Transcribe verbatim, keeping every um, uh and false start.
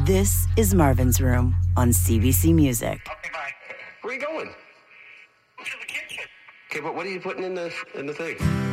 This is Marvin's Room on C B C Music. Okay, bye. Where are you going? To the kitchen. Okay, but what are you putting in the in the thing?